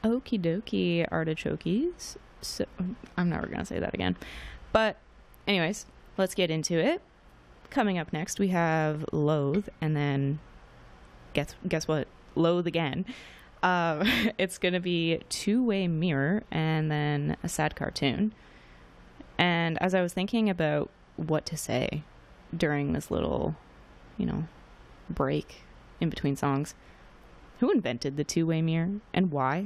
Okie dokie, artichokes. So I'm never gonna say that again. But anyways, let's get into it. Coming up next, we have Loathe, and then guess what? Loathe again. It's gonna be Two-Way Mirror, and then a sad cartoon. And as I was thinking about what to say during this little, break in between songs, who invented the two-way mirror and why?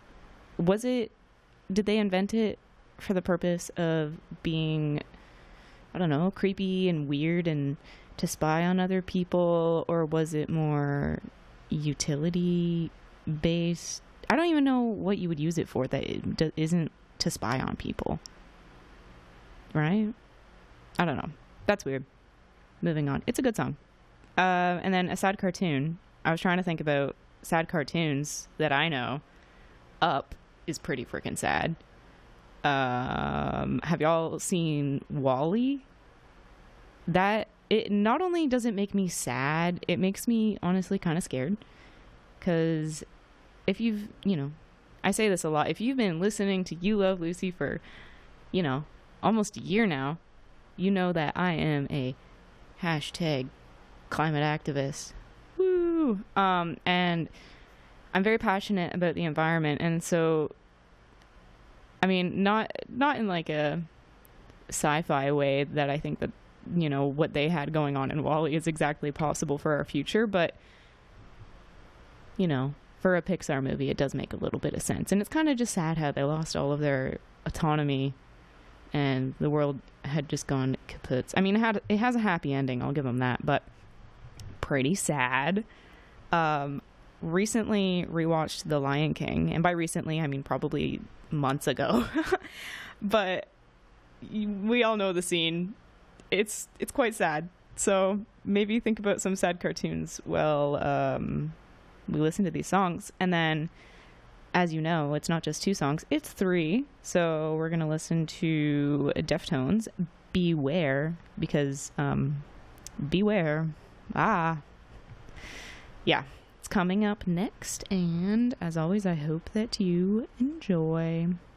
Did they invent it for the purpose of being, I don't know, creepy and weird and to spy on other people, or was it more utility based? I don't even know what you would use it for that isn't to spy on people, right? I don't know. That's weird. Moving on. It's a good song. And then a sad cartoon. I was trying to think about sad cartoons that I know. Up is pretty freaking sad. Have y'all seen Wall-E? That it not only does it make me sad, it makes me honestly kind of scared. Because if you've, I say this a lot, if you've been listening to You Love Lucy for, almost a year now, you know that I am a hashtag climate activist. Woo! And I'm very passionate about the environment, and so, I mean, not in like a sci-fi way that I think that, what they had going on in Wall-E is exactly possible for our future, but, for a Pixar movie, it does make a little bit of sense. And it's kind of just sad how they lost all of their autonomy and the world had just gone kaput. I mean, it has a happy ending, I'll give them that, but pretty sad. Recently rewatched The Lion King, and by recently I mean probably months ago. But we all know the scene. It's quite sad. So maybe think about some sad cartoons while we listen to these songs. And then, as you know, it's not just two songs, it's three. So we're gonna listen to Deftones, Beware, because beware. Yeah, it's coming up next, and as always, I hope that you enjoy.